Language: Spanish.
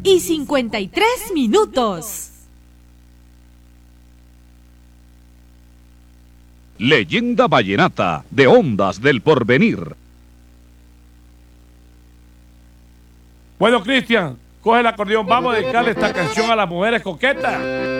2:53. Leyenda vallenata de Ondas del Porvenir. Bueno, Cristian, coge el acordeón, vamos a dedicarle esta canción a las mujeres coquetas.